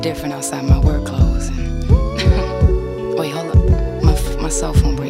different outside my work clothes. And wait, hold up. My cell phone